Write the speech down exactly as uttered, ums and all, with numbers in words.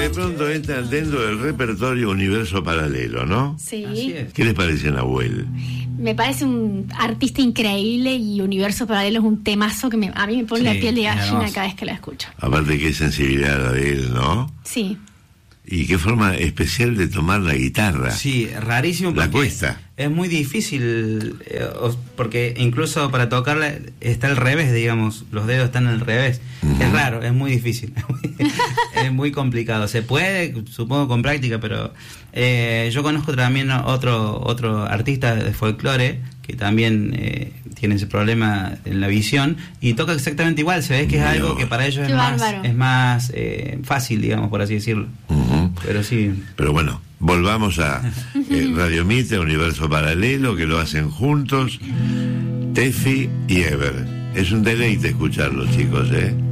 de pronto entran dentro del repertorio Universo Paralelo, ¿no? Sí. ¿Qué les parece Nahuel? Me parece un artista increíble y Universo Paralelo es un temazo que me, a mí me pone Sí, la piel de gallina hermoso. cada vez que la escucho. Aparte qué sensibilidad la de él, ¿no? Sí. Y qué forma especial de tomar la guitarra. Sí, rarísimo. La porque cuesta. Es muy difícil, eh, os- porque incluso para tocarla está al revés, digamos, los dedos están al revés. Ujú. Es raro, es muy difícil, es muy complicado. Se puede, supongo, con práctica, pero eh, yo conozco también otro otro artista de folclore que también eh, tiene ese problema en la visión y toca exactamente igual. Se ve que es Mira algo vos. que para ellos Qué es más, bárbaro. es más eh, fácil, digamos, por así decirlo. Ujú. Pero sí. Pero bueno, volvamos a eh, Radio Mitre, Universo Paralelo, que lo hacen juntos, Tefi y Ever. Es un deleite escucharlos, chicos, ¿eh?